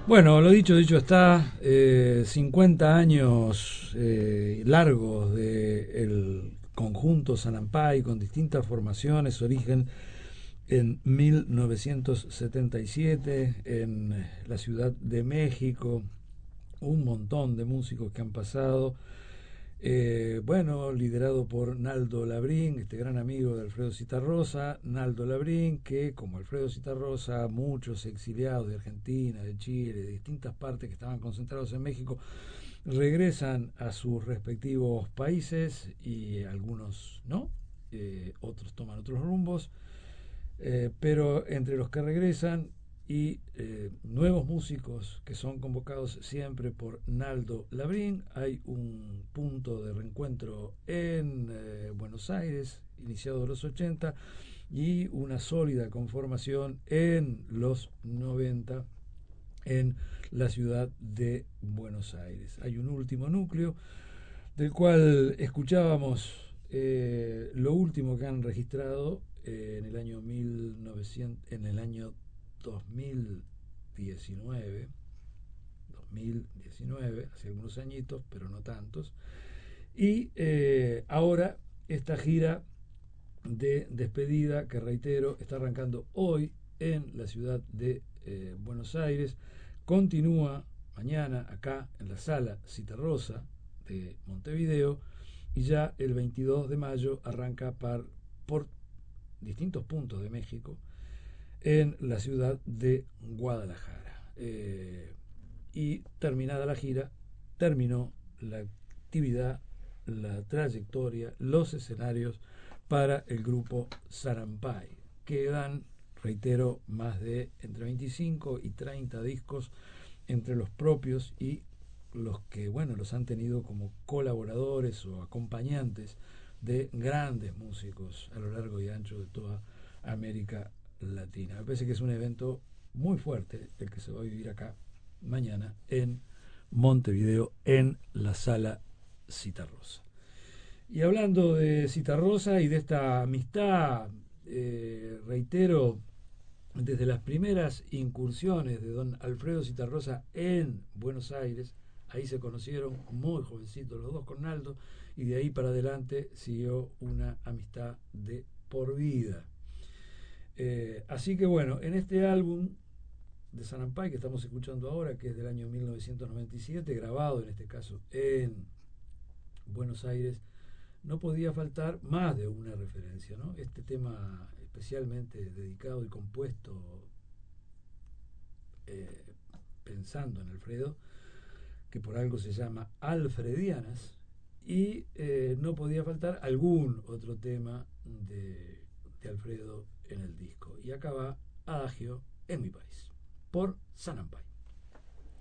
Bueno, lo dicho, dicho está, 50 años largos de el conjunto Sanampay con distintas formaciones, origen en 1977 en la Ciudad de México, un montón de músicos que han pasado, bueno, liderado por Naldo Labrín, este gran amigo de Alfredo Zitarrosa, Naldo Labrín, que como Alfredo Zitarrosa, muchos exiliados de Argentina, de Chile, de distintas partes que estaban concentrados en México, regresan a sus respectivos países y algunos no, otros toman otros rumbos, pero entre los que regresan y nuevos músicos que son convocados siempre por Naldo Labrín. Hay un punto de reencuentro en Buenos Aires, iniciado en los 80, y una sólida conformación en los 90 en la ciudad de Buenos Aires. Hay un último núcleo del cual escuchábamos lo último que han registrado en el año 1900, en el año 2019, 2019, hace algunos añitos, pero no tantos. Y ahora esta gira de despedida, que reitero, está arrancando hoy en la ciudad de Buenos Aires, continúa mañana acá en la sala Citarrosa de Montevideo y ya el 22 de mayo arranca por distintos puntos de México en la ciudad de Guadalajara. Y terminada la gira, terminó la actividad, la trayectoria, los escenarios para el grupo Sarampay. Quedan, reitero, más de entre 25 y 30 discos entre los propios y los que, bueno, los han tenido como colaboradores o acompañantes de grandes músicos a lo largo y ancho de toda América Latina. Me parece que es un evento muy fuerte el que se va a vivir acá mañana en Montevideo, en la sala Citarrosa. Y hablando de Citarrosa y de esta amistad, reitero, desde las primeras incursiones de don Alfredo Citarrosa en Buenos Aires, ahí se conocieron muy jovencitos los dos con Naldo, y de ahí para adelante siguió una amistad de por vida. Así que bueno, en este álbum de Sanampay que estamos escuchando ahora, que es del año 1997, grabado en este caso en Buenos Aires, no podía faltar más de una referencia, ¿no? Este tema especialmente dedicado y compuesto eh, pensando en Alfredo, que por algo se llama Alfredianas, y no podía faltar algún otro tema de Alfredo en el disco. Y acá va Adagio en mi país, por Sanampay.